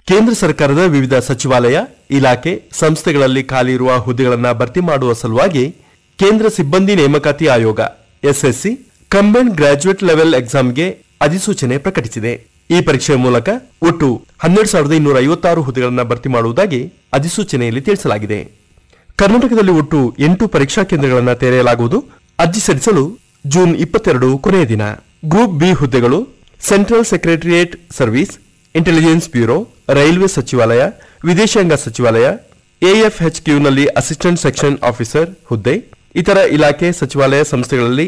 ಕೇಂದ್ರ ಸರ್ಕಾರದ ವಿವಿಧ ಸಚಿವಾಲಯ, ಇಲಾಖೆ, ಸಂಸ್ಥೆಗಳಲ್ಲಿ ಖಾಲಿ ಇರುವ ಹುದ್ದೆಗಳನ್ನು ಭರ್ತಿ ಮಾಡುವ ಸಲುವಾಗಿ ಕೇಂದ್ರ ಸಿಬ್ಬಂದಿ ನೇಮಕಾತಿ ಆಯೋಗ ಎಸ್ಎಸ್ಸಿ ಕಂಬೈನ್ಡ್ ಗ್ರಾಜುಯೇಟ್ ಲೆವೆಲ್ ಎಕ್ಸಾಮ್ಗೆ ಅಧಿಸೂಚನೆ ಪ್ರಕಟಿಸಿದೆ. ಈ ಪರೀಕ್ಷೆಯ ಮೂಲಕ ಒಟ್ಟು 12,256 ಹುದ್ದೆಗಳನ್ನು ಭರ್ತಿ ಮಾಡುವುದಾಗಿ ಅಧಿಸೂಚನೆಯಲ್ಲಿ ತಿಳಿಸಲಾಗಿದೆ. ಕರ್ನಾಟಕದಲ್ಲಿ ಒಟ್ಟು 8 ಪರೀಕ್ಷಾ ಕೇಂದ್ರಗಳನ್ನು ತೆರೆಯಲಾಗುವುದು. ಅರ್ಜಿ ಸಲ್ಲಿಸಲು ಜೂನ್ 22 ಕೊನೆಯ ದಿನ. ಗ್ರೂಪ್ ಬಿ ಹುದ್ದೆಗಳು central secretariat service, intelligence bureau, railway ಸಚಿವಾಲಯ, ವಿದೇಶಾಂಗ ಸಚಿವಾಲಯ, ಎಎಫ್ಎಚ್ಕ್ಯೂನಲ್ಲಿ ಅಸಿಸ್ಟೆಂಟ್ ಸೆಕ್ಷನ್ ಆಫೀಸರ್ ಹುದ್ದೆ, ಇತರ ಇಲಾಖೆ ಸಚಿವಾಲಯ ಸಂಸ್ಥೆಗಳಲ್ಲಿ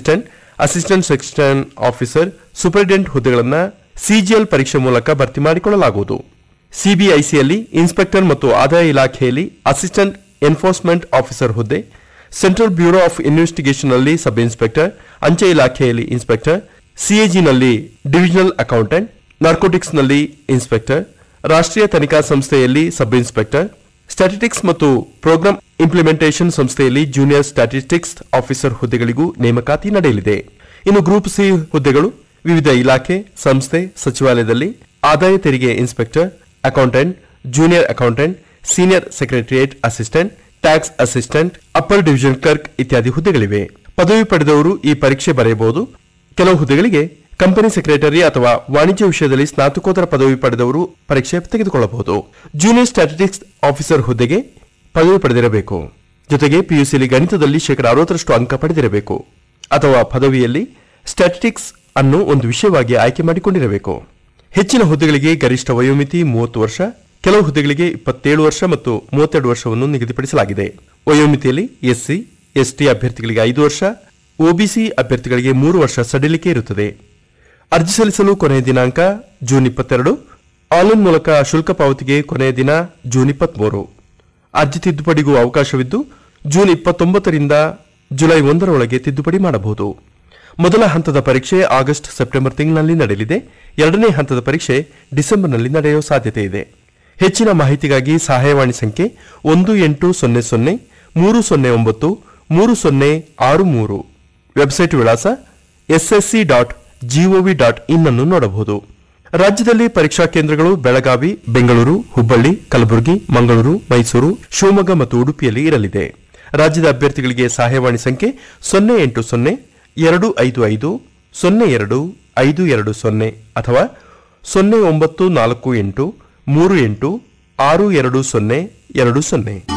ಅಸಿಸ್ಟೆಂಟ್ ಸೆಕ್ಷನ್ ಆಫೀಸರ್, ಸೂಪರಿಂಟೆಂಡೆಂಟ್ ಹುದ್ದೆಗಳನ್ನು ಸಿಜಿಎಲ್ ಪರೀಕ್ಷೆ ಮೂಲಕ ಭರ್ತಿ ಮಾಡಿಕೊಳ್ಳಲಾಗುವುದು. ಸಿಬಿಐಸಿಯಲ್ಲಿ ಇನ್ಸ್ಪೆಕ್ಟರ್ ಮತ್ತು ಆದಾಯ ಇಲಾಖೆಯಲ್ಲಿ ಅಸಿಸ್ಟೆಂಟ್ ಎನ್ಫೋರ್ಸ್ಮೆಂಟ್ ಆಫೀಸರ್ ಹುದ್ದೆ, central bureau of ಇನ್ವೆಸ್ಟಿಗೇಷನ್ನಲ್ಲಿ sub inspector, ಅಂಚೆ ಇಲಾಖೆಯಲ್ಲಿ ಇನ್ಸ್ಪೆಕ್ಟರ್, ಸಿಎಜಿನಲ್ಲಿ ಡಿವಿಷನಲ್ ಅಕೌಂಟೆಂಟ್, ನಾರ್ಕೋಟಿಕ್ಸ್ನಲ್ಲಿ ಇನ್ಸ್ಪೆಕ್ಟರ್, ರಾಷ್ಟ್ರೀಯ ತನಿಖಾ ಸಂಸ್ಥೆಯಲ್ಲಿ ಸಬ್ ಇನ್ಸ್ಪೆಕ್ಟರ್, ಸ್ಟ್ಯಾಟಿಸ್ಟಿಕ್ಸ್ ಮತ್ತು ಪ್ರೋಗ್ರಾಂ ಇಂಪ್ಲಿಮೆಂಟೇಷನ್ ಸಂಸ್ಥೆಯಲ್ಲಿ ಜೂನಿಯರ್ ಸ್ಟ್ಯಾಟಿಸ್ಟಿಕ್ಸ್ ಆಫೀಸರ್ ಹುದ್ದೆಗಳಿಗೂ ನೇಮಕಾತಿ ನಡೆಯಲಿದೆ. ಇನ್ನು ಗ್ರೂಪ್ ಸಿ ಹುದ್ದೆಗಳು ವಿವಿಧ ಇಲಾಖೆ, ಸಂಸ್ಥೆ, ಸಚಿವಾಲಯದಲ್ಲಿ ಆದಾಯ ತೆರಿಗೆ inspector, accountant, junior accountant, senior secretariat assistant, tax assistant, upper division clerk ಇತ್ಯಾದಿ ಹುದ್ದೆಗಳಿವೆ. ಪದವಿ ಪಡೆದವರು ಈ ಪರೀಕ್ಷೆ ಬರೆಯಬಹುದು. ಕೆಲವು ಹುದ್ದೆಗಳಿಗೆ ಕಂಪನಿ ಸೆಕ್ರೆಟರಿ ಅಥವಾ ವಾಣಿಜ್ಯ ವಿಷಯದಲ್ಲಿ ಸ್ನಾತಕೋತ್ತರ ಪದವಿ ಪಡೆದವರು ಪರೀಕ್ಷೆ ತೆಗೆದುಕೊಳ್ಳಬಹುದು. ಜೂನಿಯರ್ ಸ್ಟ್ಯಾಟಿಸ್ಟಿಕ್ಸ್ ಆಫೀಸರ್ ಹುದ್ದೆಗೆ ಪದವಿ ಪಡೆದಿರಬೇಕು. ಜೊತೆಗೆ ಪಿಯುಸಿಯಲ್ಲಿ ಗಣಿತದಲ್ಲಿ 60% ಅಂಕ ಪಡೆದಿರಬೇಕು ಅಥವಾ ಪದವಿಯಲ್ಲಿ ಸ್ಟ್ಯಾಟಿಸ್ಟಿಕ್ಸ್ ಅನ್ನು ಒಂದು ವಿಷಯವಾಗಿ ಆಯ್ಕೆ ಮಾಡಿಕೊಂಡಿರಬೇಕು. ಹೆಚ್ಚಿನ ಹುದ್ದೆಗಳಿಗೆ ಗರಿಷ್ಠ ವಯೋಮಿತಿ 30 ವರ್ಷ, ಕೆಲವು ಹುದ್ದೆಗಳಿಗೆ 27 ವರ್ಷ ಮತ್ತು 32 ವರ್ಷವನ್ನು ನಿಗದಿಪಡಿಸಲಾಗಿದೆ. ವಯೋಮಿತಿಯಲ್ಲಿ ಎಸ್ಸಿ, ಎಸ್ಟಿ ಅಭ್ಯರ್ಥಿಗಳಿಗೆ 5 ವರ್ಷ, ಒಬಿಸಿ ಅಭ್ಯರ್ಥಿಗಳಿಗೆ 3 ವರ್ಷ ಸಡಿಲಿಕೆ ಇರುತ್ತದೆ. ಅರ್ಜಿ ಸಲ್ಲಿಸಲು ಕೊನೆಯ ದಿನಾಂಕ ಜೂನ್ 22. ಆನ್ಲೈನ್ ಮೂಲಕ ಶುಲ್ಕ ಪಾವತಿಗೆ ಕೊನೆಯ ದಿನ ಜೂನ್ 23. ಅರ್ಜಿ ತಿದ್ದುಪಡಿಗೂ ಅವಕಾಶವಿದ್ದು ಜೂನ್ 29ರಿಂದ ಜುಲೈ 1ರೊಳಗೆ ತಿದ್ದುಪಡಿ ಮಾಡಬಹುದು. ಮೊದಲ ಹಂತದ ಪರೀಕ್ಷೆ ಆಗಸ್ಟ್ ಸೆಪ್ಟೆಂಬರ್ ತಿಂಗಳಿನಲ್ಲಿ ನಡೆಯಲಿದೆ. ಎರಡನೇ ಹಂತದ ಪರೀಕ್ಷೆ ಡಿಸೆಂಬರ್ನಲ್ಲಿ ನಡೆಯುವ ಸಾಧ್ಯತೆ ಇದೆ. ಹೆಚ್ಚಿನ ಮಾಹಿತಿಗಾಗಿ ಸಹಾಯವಾಣಿ ಸಂಖ್ಯೆ 1800 309 3063, ವೆಬ್ಸೈಟ್ ವಿಳಾಸ ssc.gov.in ಅನ್ನು ನೋಡಬಹುದು. ರಾಜ್ಯದಲ್ಲಿ ಪರೀಕ್ಷಾ ಕೇಂದ್ರಗಳು ಬೆಳಗಾವಿ, ಬೆಂಗಳೂರು, ಹುಬ್ಬಳ್ಳಿ, ಕಲಬುರಗಿ, ಮಂಗಳೂರು, ಮೈಸೂರು, ಶಿವಮೊಗ್ಗ ಮತ್ತು ಉಡುಪಿಯಲ್ಲಿ ಇರಲಿದೆ. ರಾಜ್ಯದ ಅಭ್ಯರ್ಥಿಗಳಿಗೆ ಸಹಾಯವಾಣಿ ಸಂಖ್ಯೆ 080 255 02 520 ಅಥವಾ 0948 38 62020.